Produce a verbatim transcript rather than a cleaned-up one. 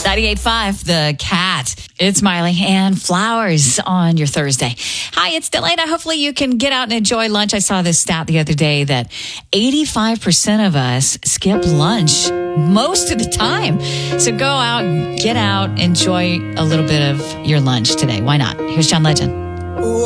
ninety-eight point five, The Cat. It's Miley and flowers on your Thursday. Hi, it's Delana. Hopefully you can get out and enjoy lunch. I saw this stat the other day that eighty-five percent of us skip lunch most of the time. So go out, get out, enjoy a little bit of your lunch today. Why not? Here's John Legend.